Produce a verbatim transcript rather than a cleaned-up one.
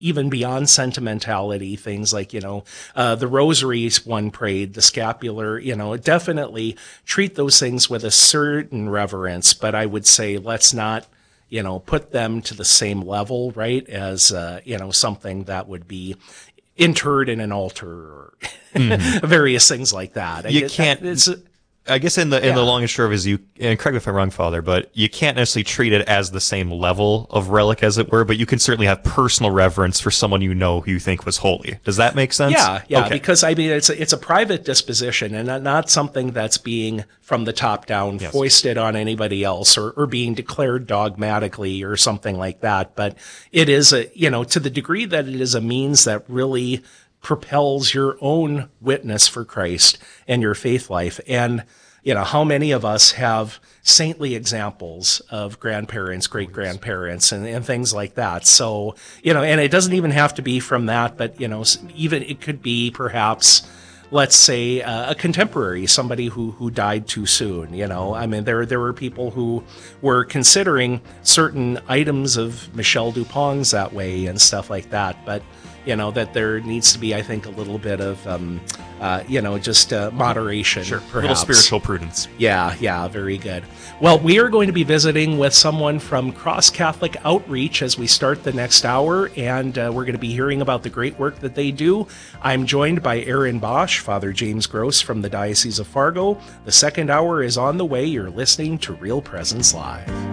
even beyond sentimentality, things like, you know, uh, the rosaries one prayed, the scapular, you know, definitely treat those things with a certain reverence. But I would say let's not, you know, put them to the same level, right, as, uh, you know, something that would be interred in an altar or mm-hmm. various things like that. You I, can't... It's, I guess in the in yeah. the long and short of it is you, and correct me if I'm wrong, Father, but you can't necessarily treat it as the same level of relic, as it were, but you can certainly have personal reverence for someone you know who you think was holy. Does that make sense? Yeah, yeah, okay. Because I mean, it's a, it's a private disposition and not, not something that's being from the top down yes. foisted on anybody else or, or being declared dogmatically or something like that. But it is a, you know, to the degree that it is a means that really propels your own witness for Christ and your faith life. And, you know, how many of us have saintly examples of grandparents, great grandparents, and, and things like that. So, you know, and it doesn't even have to be from that, but, you know, even it could be perhaps, let's say, uh, a contemporary, somebody who, who died too soon. You know, I mean, there, there were people who were considering certain items of Michel Dupong's that way and stuff like that. But, you know, that there needs to be, I think, a little bit of, um, uh, you know, just uh, moderation. Sure, perhaps. A little spiritual prudence. Yeah, yeah, very good. Well, we are going to be visiting with someone from Cross Catholic Outreach as we start the next hour, and uh, we're going to be hearing about the great work that they do. I'm joined by Aaron Bosch, Father James Gross from the Diocese of Fargo. The second hour is on the way. You're listening to Real Presence Live.